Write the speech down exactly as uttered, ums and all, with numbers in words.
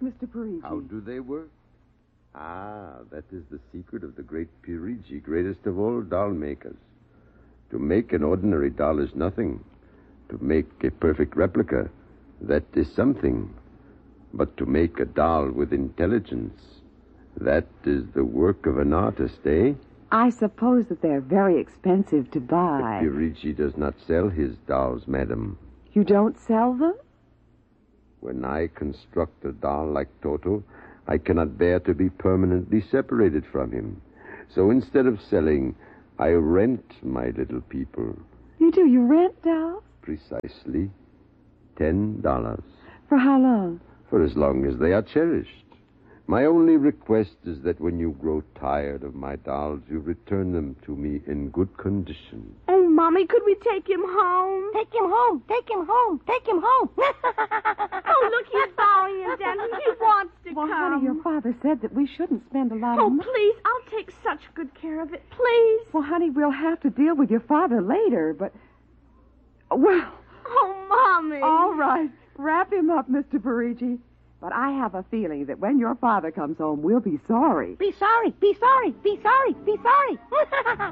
Mister Parigi? How do they work? Ah, that is the secret of the great Parigi, greatest of all doll makers. To make an ordinary doll is nothing. To make a perfect replica, that is something. But to make a doll with intelligence, that is the work of an artist, eh? I suppose that they're very expensive to buy. But Parigi does not sell his dolls, madam. You don't sell them? When I construct a doll like Toto, I cannot bear to be permanently separated from him. So instead of selling, I rent my little people. You do? You rent dolls? Precisely. Ten dollars. For how long? For as long as they are cherished. My only request is that when you grow tired of my dolls, you return them to me in good condition. Oh, Mommy, could we take him home? Take him home. Take him home. Take him home. Oh, look, he's bowing and dancing. He wants to well, come. Well, honey, your father said that we shouldn't spend a lot oh, of money. Oh, please, I'll take such good care of it. Please. Well, honey, we'll have to deal with your father later, but... Well... Oh, Mommy. All right. Wrap him up, Mister Parigi. But I have a feeling that when your father comes home, we'll be sorry. Be sorry. Be sorry. Be sorry. Be sorry.